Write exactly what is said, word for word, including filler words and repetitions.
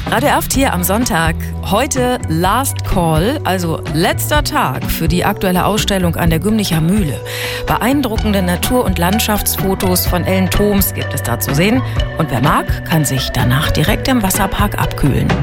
Radio Aft hier am Sonntag. Heute Last Call, also letzter Tag für die aktuelle Ausstellung an der Gümnicher Mühle. Beeindruckende Natur- und Landschaftsfotos von Ellen Thoms gibt es da zu sehen. Und wer mag, kann sich danach direkt im Wasserpark abkühlen.